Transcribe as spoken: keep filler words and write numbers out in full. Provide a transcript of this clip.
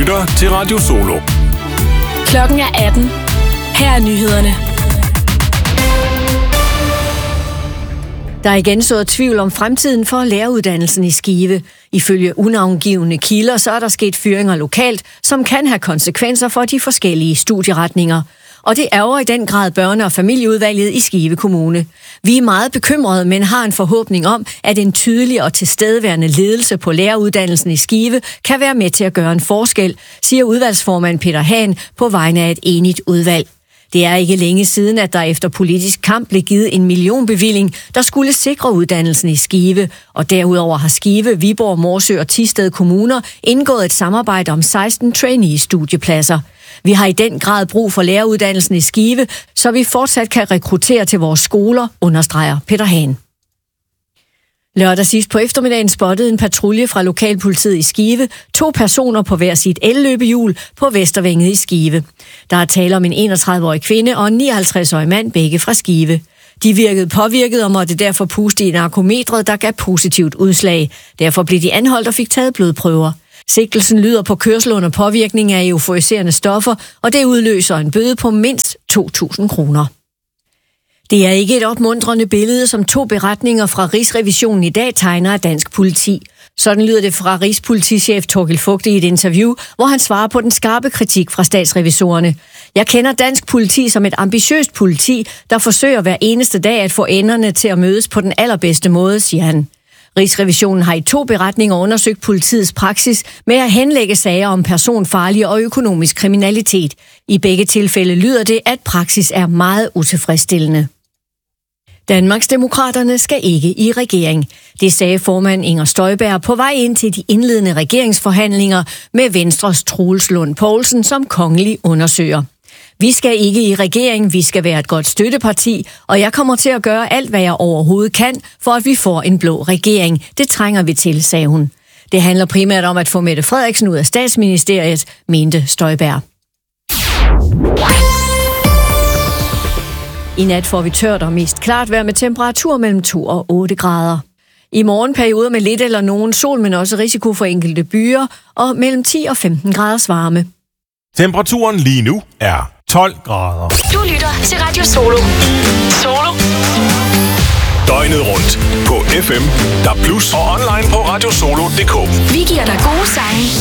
lytter til Radio Solo. Klokken er atten. Her er nyhederne. Der er igen sået tvivl om fremtiden for læreruddannelsen i Skive. Ifølge unavngivne kilder, så er der sket fyringer lokalt, som kan have konsekvenser for de forskellige studieretninger. Og det ærger i den grad børne- og familieudvalget i Skive Kommune. Vi er meget bekymrede, men har en forhåbning om, at en tydelig og tilstedeværende ledelse på læreruddannelsen i Skive kan være med til at gøre en forskel, siger udvalgsformand Peter Hahn på vegne af et enigt udvalg. Det er ikke længe siden, at der efter politisk kamp blev givet en millionbevilling, der skulle sikre uddannelsen i Skive. Og derudover har Skive, Viborg, Morsø og Thisted kommuner indgået et samarbejde om seksten trainee-studiepladser. Vi har i den grad brug for læreruddannelsen i Skive, så vi fortsat kan rekruttere til vores skoler, understreger Peter Hahn. Lørdag sidst på eftermiddagen spottede en patrulje fra lokalpolitiet i Skive to personer på hver sit elløbehjul på Vestervænget i Skive. Der er tale om en enogtredive-årig kvinde og en nioghalvtreds-årig mand, begge fra Skive. De virkede påvirket og måtte derfor puste i narkometret, der gav positivt udslag. Derfor blev de anholdt og fik taget blodprøver. Sigtelsen lyder på kørsel under påvirkning af euforiserende stoffer, og det udløser en bøde på mindst to tusind kroner. Det er ikke et opmuntrende billede, som to beretninger fra Rigsrevisionen i dag tegner af dansk politi. Sådan lyder det fra Rigspolitichef Torkild Fugte i et interview, hvor han svarer på den skarpe kritik fra statsrevisorerne. Jeg kender dansk politi som et ambitiøst politi, der forsøger hver eneste dag at få enderne til at mødes på den allerbedste måde, siger han. Rigsrevisionen har i to beretninger undersøgt politiets praksis med at henlægge sager om personfarlig og økonomisk kriminalitet. I begge tilfælde lyder det, at praksis er meget utilfredsstillende. Danmarksdemokraterne skal ikke i regering. Det sagde formand Inger Støjberg på vej ind til de indledende regeringsforhandlinger med Venstres Troels Lund Poulsen som kongelig undersøger. Vi skal ikke i regering, vi skal være et godt støtteparti, og jeg kommer til at gøre alt, hvad jeg overhovedet kan, for at vi får en blå regering. Det trænger vi til, sagde hun. Det handler primært om at få Mette Frederiksen ud af statsministeriet, mente Støjberg. I nat får vi tørt og mest klart vejr med temperatur mellem to og otte grader. I morgen perioder med lidt eller nogen sol, men også risiko for enkelte byer, og mellem ti og femten graders varme. Temperaturen lige nu er tolv grader. Du lytter til Radio Solo. Solo. Døgnet rundt på F M, D A B plus og online på radiosolo punktum d k. Vi giver dig gode sange